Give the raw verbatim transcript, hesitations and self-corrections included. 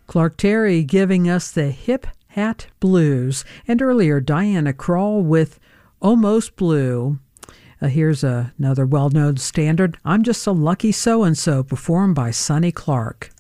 Clark Terry giving us the Hip Hat Blues, and earlier Diana Krall with Almost Blue. Uh, here's a, another well-known standard, I'm Just a Lucky So-and-So, performed by Sonny Clark.